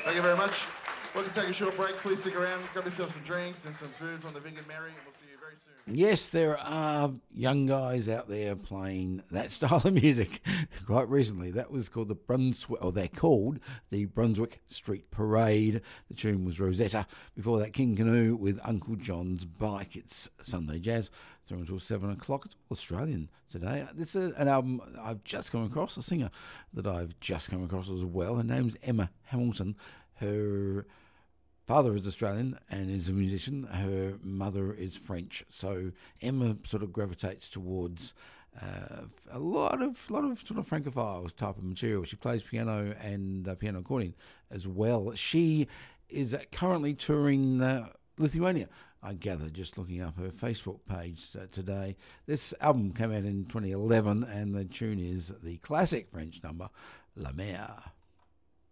Thank you very much. We're going to take a short break. Please stick around, grab yourself some drinks and some food from the Vink and Mary, and we'll see you very soon. Yes, there are young guys out there playing that style of music quite recently. That was called they're called the Brunswick Street Parade. The tune was Rosetta. Before that, King Canoe with Uncle John's Bike. It's Sunday Jazz through until 7 o'clock. It's all Australian today. This is an album I've just come across, a singer that I've just come across as well. Her name's Emma Hamilton. Her father is Australian and is a musician. Her mother is French. So Emma sort of gravitates towards a lot of sort of francophiles type of material. She plays piano and piano accordion as well. She is currently touring Lithuania, I gather, just looking up her Facebook page today. This album came out in 2011 and the tune is the classic French number, La Mer.